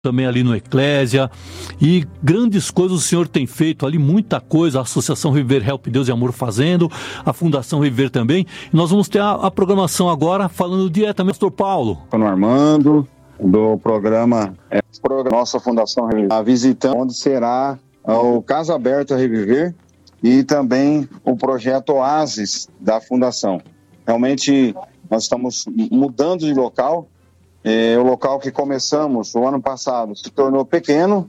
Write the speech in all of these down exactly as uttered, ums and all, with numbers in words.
também ali no Eclésia, e grandes coisas o Senhor tem feito ali, muita coisa, a Associação Reviver Help Deus e Amor fazendo, a Fundação Reviver também, e nós vamos ter a, a programação agora, falando diretamente com o pastor Paulo. No Armando, do programa, é, nossa Fundação Reviver, visitando onde será o Casa Aberta Reviver e também o projeto Oasis da Fundação. Realmente nós estamos mudando de local. É, o local que começamos o ano passado se tornou pequeno,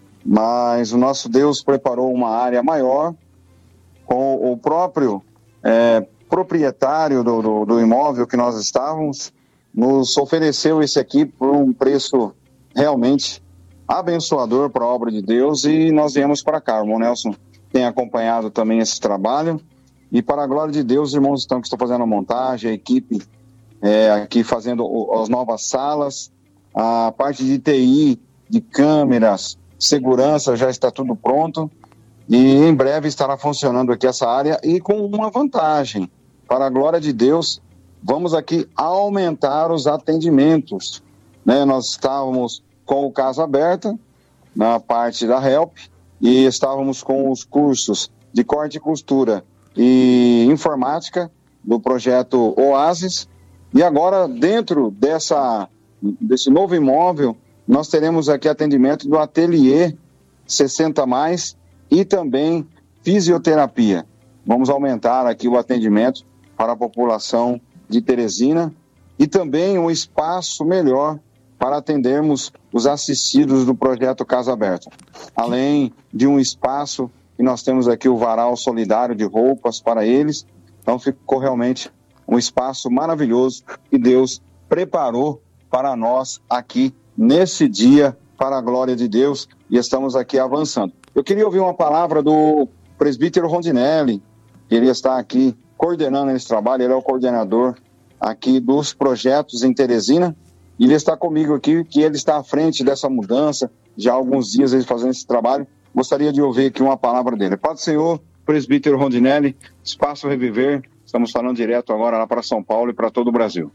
mas o nosso Deus preparou uma área maior, com o próprio é, proprietário do, do, do imóvel que nós estávamos, nos ofereceu esse aqui por um preço realmente abençoador para a obra de Deus, e nós viemos para cá. O irmão Nelson tem acompanhado também esse trabalho, e para a glória de Deus, os irmãos estão, que estão fazendo a montagem, a equipe É, aqui fazendo as novas salas, a parte de T I, de câmeras, segurança, já está tudo pronto, e em breve estará funcionando aqui essa área, e com uma vantagem, para a glória de Deus, vamos aqui aumentar os atendimentos, né? Nós estávamos com o Casa Aberta, na parte da Help, e estávamos com os cursos de corte e costura e informática, do projeto Oasis. E agora, dentro dessa, desse novo imóvel, nós teremos aqui atendimento do Ateliê sessenta mais e também fisioterapia. Vamos aumentar aqui o atendimento para a população de Teresina e também um espaço melhor para atendermos os assistidos do projeto Casa Aberta. Além de um espaço que nós temos aqui o varal solidário de roupas para eles, então ficou realmente um espaço maravilhoso que Deus preparou para nós aqui nesse dia, para a glória de Deus, e estamos aqui avançando. Eu queria ouvir uma palavra do presbítero Rondinelli, que ele está aqui coordenando esse trabalho, ele é o coordenador aqui dos projetos em Teresina, e ele está comigo aqui, que ele está à frente dessa mudança, já há alguns dias ele fazendo esse trabalho. Gostaria de ouvir aqui uma palavra dele. Pai do Senhor, presbítero Rondinelli, Espaço Reviver. Estamos falando direto agora lá para São Paulo e para todo o Brasil.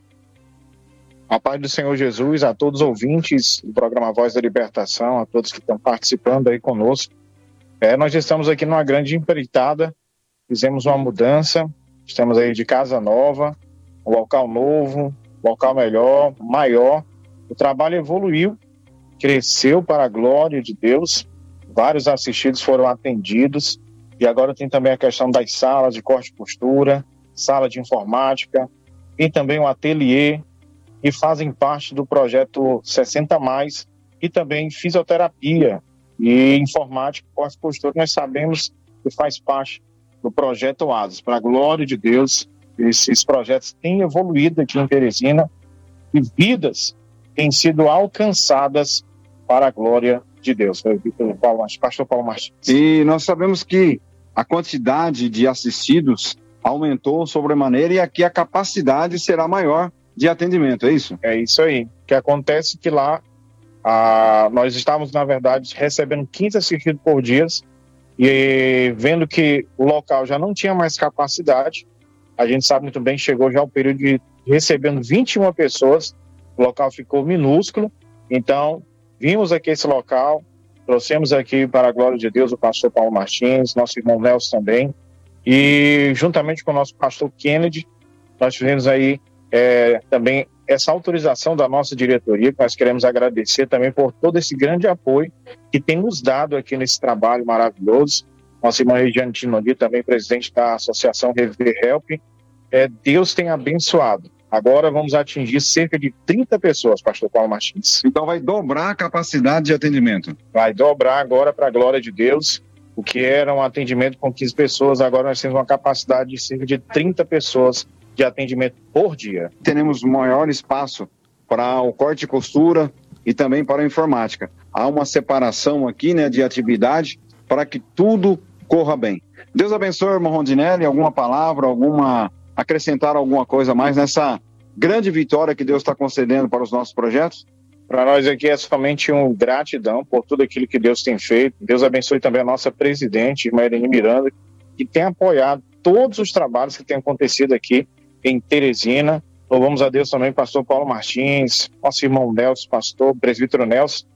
A paz do Senhor Jesus, a todos os ouvintes do programa Voz da Libertação, a todos que estão participando aí conosco. É, nós estamos aqui numa grande empreitada, fizemos uma mudança, estamos aí de casa nova, um local novo, um local melhor, maior. O trabalho evoluiu, cresceu para a glória de Deus, vários assistidos foram atendidos, e agora tem também a questão das salas de corte e costura, sala de informática e também um ateliê, e fazem parte do projeto sessenta mais, e também fisioterapia e informática, corte e costura. Nós sabemos que faz parte do projeto Oasis. Para a glória de Deus, esses projetos têm evoluído aqui em Teresina e vidas têm sido alcançadas para a glória de Deus. Pastor Paulo Martins. E nós sabemos que a quantidade de assistidos aumentou sobremaneira, e aqui a capacidade será maior de atendimento, é isso? É isso aí. O que acontece é que lá ah, nós estávamos, na verdade, recebendo quinze assistidos por dia, e vendo que o local já não tinha mais capacidade, a gente sabe muito bem, chegou já o período de recebendo vinte e uma pessoas, o local ficou minúsculo, então vimos aqui esse local, trouxemos aqui para a glória de Deus o pastor Paulo Martins, nosso irmão Nelson também, e juntamente com o nosso pastor Kennedy, nós tivemos aí é, também essa autorização da nossa diretoria, que nós queremos agradecer também por todo esse grande apoio que tem nos dado aqui nesse trabalho maravilhoso. Nossa irmã Regiane Tinoni, também presidente da Associação Reviver Help. É, Deus tem abençoado. Agora vamos atingir cerca de trinta pessoas, pastor Paulo Martins. Então vai dobrar a capacidade de atendimento. Vai dobrar agora para a glória de Deus. O que era um atendimento com quinze pessoas, agora nós temos uma capacidade de cerca de trinta pessoas de atendimento por dia. Teremos maior espaço para o corte e costura e também para a informática. Há uma separação aqui, né, de atividade para que tudo corra bem. Deus abençoe, irmão Rondinelli. Alguma palavra, alguma acrescentar alguma coisa mais nessa grande vitória que Deus está concedendo para os nossos projetos? Para nós aqui é somente uma gratidão por tudo aquilo que Deus tem feito. Deus abençoe também a nossa presidente, irmã Eleni Miranda, que tem apoiado todos os trabalhos que têm acontecido aqui em Teresina. Louvamos a Deus também, pastor Paulo Martins, nosso irmão Nelson, pastor presbítero Nelson,